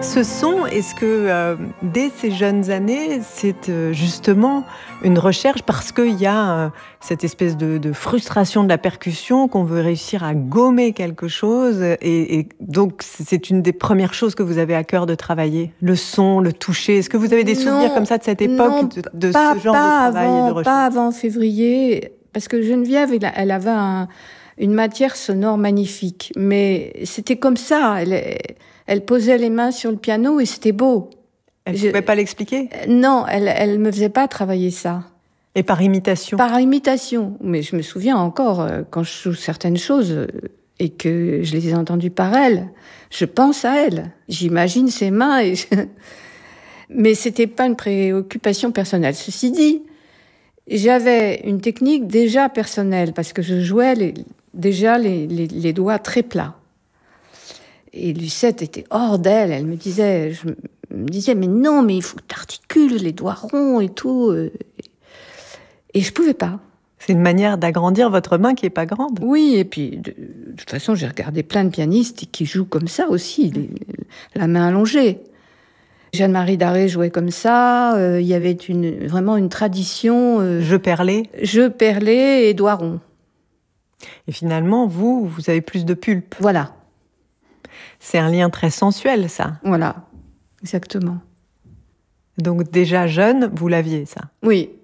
Ce son, est-ce que dès ces jeunes années, c'est justement une recherche parce qu'il y a cette espèce de frustration de la percussion, qu'on veut réussir à gommer quelque chose et donc c'est une des premières choses que vous avez à cœur de travailler, le son, le toucher. Est-ce que vous avez des souvenirs comme ça de cette époque, de ce genre de travail et de recherche? Pas avant février, parce que Geneviève, elle avait une matière sonore magnifique, mais c'était comme ça. Elle posait les mains sur le piano et c'était beau. Elle ne pouvait pas l'expliquer? Non, elle me faisait pas travailler ça. Et par imitation? Par imitation. Mais je me souviens encore, quand je joue certaines choses et que je les ai entendues par elle, je pense à elle. J'imagine ses mains. Mais c'était pas une préoccupation personnelle. Ceci dit, j'avais une technique déjà personnelle parce que je jouais les doigts très plats. Et Lucette était hors d'elle. Elle me disait, mais non, mais il faut que tu articules les doigts ronds et tout. Et je pouvais pas. C'est une manière d'agrandir votre main qui est pas grande. Oui, et puis de toute façon, j'ai regardé plein de pianistes qui jouent comme ça aussi, la main allongée. Jeanne-Marie Darré jouait comme ça. Il y avait vraiment une tradition. Jeu perlé. Jeu perlé et doigts ronds. Et finalement, vous avez plus de pulpe. Voilà. C'est un lien très sensuel, ça. Voilà, exactement. Donc déjà jeune, vous l'aviez, ça? Oui.